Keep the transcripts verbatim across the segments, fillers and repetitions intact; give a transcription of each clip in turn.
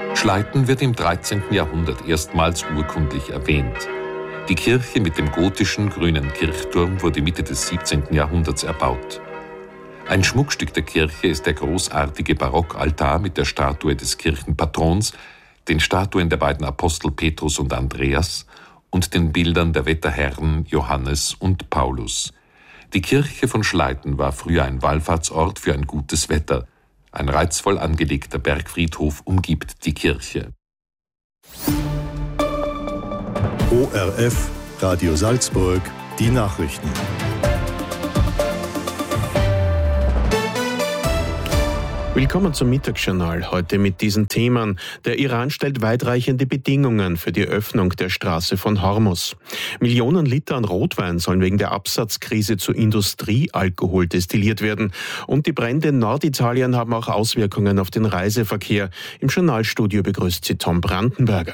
Schleiten wird im dreizehnten Jahrhundert erstmals urkundlich erwähnt. Die Kirche mit dem gotischen grünen Kirchturm wurde Mitte des siebzehnten Jahrhunderts erbaut. Ein Schmuckstück der Kirche ist der großartige Barockaltar mit der Statue des Kirchenpatrons, den Statuen der beiden Apostel Petrus und Andreas und den Bildern der Wetterherren Johannes und Paulus. Die Kirche von Schleiten war früher ein Wallfahrtsort für ein gutes Wetter. Ein reizvoll angelegter Bergfriedhof umgibt die Kirche. O R F, Radio Salzburg, die Nachrichten. Willkommen zum Mittagsjournal, heute mit diesen Themen. Der Iran stellt weitreichende Bedingungen für die Öffnung der Straße von Hormuz. Millionen Liter an Rotwein sollen wegen der Absatzkrise zu Industriealkohol destilliert werden. Und die Brände in Norditalien haben auch Auswirkungen auf den Reiseverkehr. Im Journalstudio begrüßt sie Tom Brandenberger.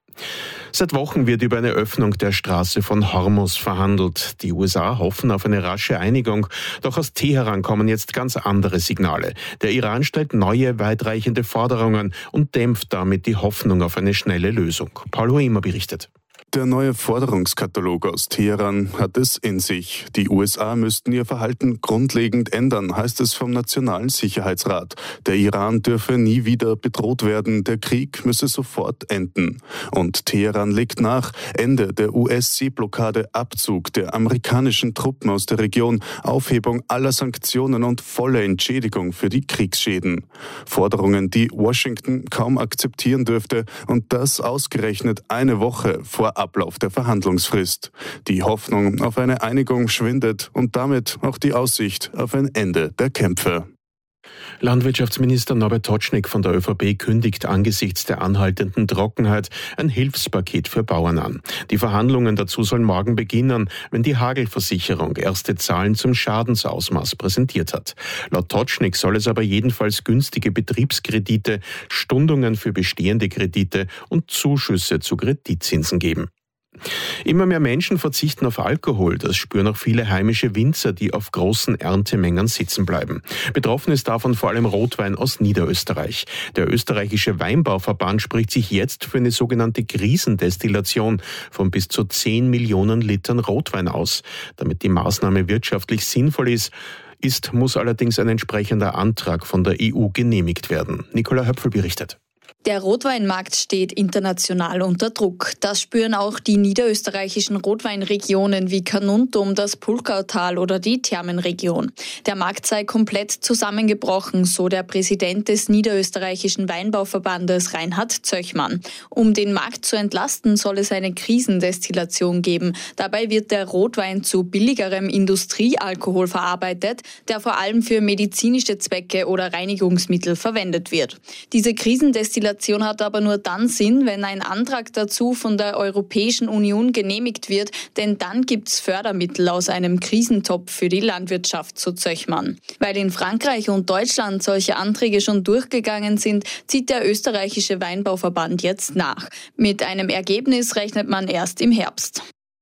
Seit Wochen wird über eine Öffnung der Straße von Hormuz verhandelt. Die U S A hoffen auf eine rasche Einigung. Doch aus Teheran kommen jetzt ganz andere Signale. Der Iran stellt neue, weitreichende Forderungen und dämpft damit die Hoffnung auf eine schnelle Lösung. Paul Hoemer berichtet. Der neue Forderungskatalog aus Teheran hat es in sich. Die U S A müssten ihr Verhalten grundlegend ändern, heißt es vom Nationalen Sicherheitsrat. Der Iran dürfe nie wieder bedroht werden, der Krieg müsse sofort enden. Und Teheran legt nach: Ende der U S-Seeblockade, Abzug der amerikanischen Truppen aus der Region, Aufhebung aller Sanktionen und volle Entschädigung für die Kriegsschäden. Forderungen, die Washington kaum akzeptieren dürfte, und das ausgerechnet eine Woche vor Ablauf der Verhandlungsfrist. Die Hoffnung auf eine Einigung schwindet und damit auch die Aussicht auf ein Ende der Kämpfe. Landwirtschaftsminister Norbert Totschnig von der ÖVP kündigt angesichts der anhaltenden Trockenheit ein Hilfspaket für Bauern an. Die Verhandlungen dazu sollen morgen beginnen, wenn die Hagelversicherung erste Zahlen zum Schadensausmaß präsentiert hat. Laut Totschnig soll es aber jedenfalls günstige Betriebskredite, Stundungen für bestehende Kredite und Zuschüsse zu Kreditzinsen geben. Immer mehr Menschen verzichten auf Alkohol. Das spüren auch viele heimische Winzer, die auf großen Erntemengen sitzen bleiben. Betroffen ist davon vor allem Rotwein aus Niederösterreich. Der österreichische Weinbauverband spricht sich jetzt für eine sogenannte Krisendestillation von bis zu zehn Millionen Litern Rotwein aus. Damit die Maßnahme wirtschaftlich sinnvoll ist, ist, muss allerdings ein entsprechender Antrag von der E U genehmigt werden. Nicola Höpfel berichtet. Der Rotweinmarkt steht international unter Druck. Das spüren auch die niederösterreichischen Rotweinregionen wie Carnuntum, das Pulkautal oder die Thermenregion. Der Markt sei komplett zusammengebrochen, so der Präsident des niederösterreichischen Weinbauverbandes Reinhard Zöchmann. Um den Markt zu entlasten, soll es eine Krisendestillation geben. Dabei wird der Rotwein zu billigerem Industriealkohol verarbeitet, der vor allem für medizinische Zwecke oder Reinigungsmittel verwendet wird. Diese Krisendestillation hat aber nur dann Sinn, wenn ein Antrag dazu von der Europäischen Union genehmigt wird, denn dann gibt's Fördermittel aus einem Krisentopf für die Landwirtschaft, so Zöchmann. Weil in Frankreich und Deutschland solche Anträge schon durchgegangen sind, zieht der österreichische Weinbauverband jetzt nach. Mit einem Ergebnis rechnet man erst im Herbst.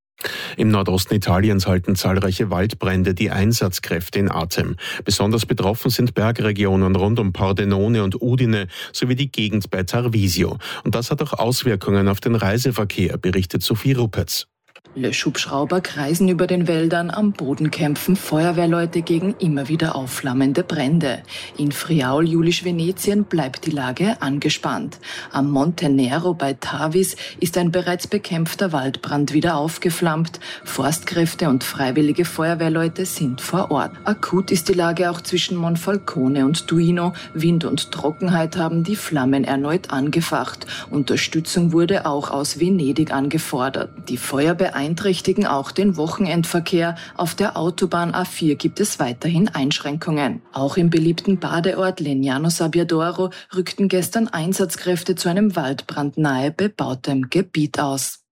Im Nordosten Italiens halten zahlreiche Waldbrände die Einsatzkräfte in Atem. Besonders betroffen sind Bergregionen rund um Pordenone und Udine sowie die Gegend bei Tarvisio. Und das hat auch Auswirkungen auf den Reiseverkehr, berichtet Sophie Ruppetz. Löschhubschrauber kreisen über den Wäldern, am Boden kämpfen Feuerwehrleute gegen immer wieder aufflammende Brände. In Friaul, Julisch-Venetien bleibt die Lage angespannt. Am Monte Nero bei Tavis ist ein bereits bekämpfter Waldbrand wieder aufgeflammt. Forstkräfte und freiwillige Feuerwehrleute sind vor Ort. Akut ist die Lage auch zwischen Monfalcone und Duino. Wind und Trockenheit haben die Flammen erneut angefacht. Unterstützung wurde auch aus Venedig angefordert. Die Feuerwehr beeinträchtigen auch den Wochenendverkehr. Auf der Autobahn A vier gibt es weiterhin Einschränkungen. Auch im beliebten Badeort Legnano Sabbiadoro rückten gestern Einsatzkräfte zu einem Waldbrand nahe bebautem Gebiet aus.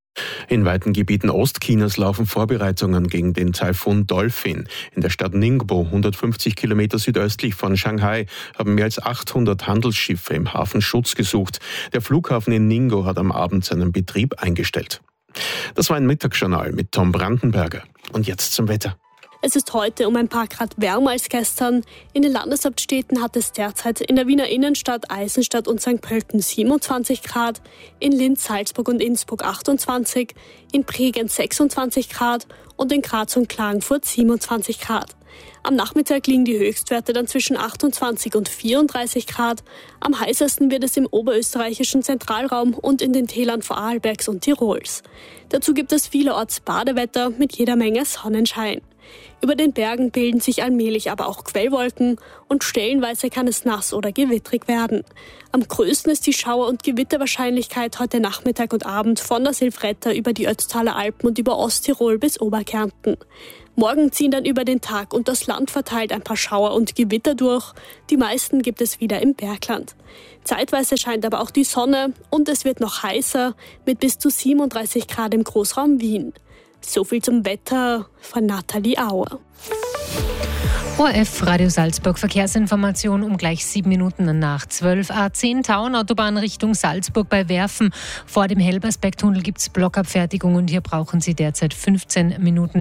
In weiten Gebieten Ostchinas laufen Vorbereitungen gegen den Taifun Dolphin. In der Stadt Ningbo, hundertfünfzig Kilometer südöstlich von Shanghai, haben mehr als achthundert Handelsschiffe im Hafen Schutz gesucht. Der Flughafen in Ningbo hat am Abend seinen Betrieb eingestellt. Das war ein Mittagsjournal mit Tom Brandenberger. Und jetzt zum Wetter. Es ist heute um ein paar Grad wärmer als gestern. In den Landeshauptstädten hat es derzeit in der Wiener Innenstadt, Eisenstadt und Sankt Pölten siebenundzwanzig Grad, in Linz, Salzburg und Innsbruck achtundzwanzig, in Bregenz sechsundzwanzig Grad und in Graz und Klagenfurt siebenundzwanzig Grad. Am Nachmittag liegen die Höchstwerte dann zwischen achtundzwanzig und vierunddreißig Grad. Am heißesten wird es im oberösterreichischen Zentralraum und in den Tälern Vorarlbergs und Tirols. Dazu gibt es vielerorts Badewetter mit jeder Menge Sonnenschein. Über den Bergen bilden sich allmählich aber auch Quellwolken und stellenweise kann es nass oder gewittrig werden. Am größten ist die Schauer- und Gewitterwahrscheinlichkeit heute Nachmittag und Abend von der Silvretta über die Ötztaler Alpen und über Osttirol bis Oberkärnten. Morgen ziehen dann über den Tag und das Land verteilt ein paar Schauer und Gewitter durch. Die meisten gibt es wieder im Bergland. Zeitweise scheint aber auch die Sonne und es wird noch heißer mit bis zu siebenunddreißig Grad im Großraum Wien. So viel zum Wetter von Nathalie Auer. O R F Radio Salzburg Verkehrsinformation um gleich sieben Minuten nach zwölf. A zehn Tauern-Autobahn Richtung Salzburg bei Werfen. Vor dem Helbersberg-Tunnel gibt es Blockabfertigung und hier brauchen Sie derzeit fünfzehn Minuten.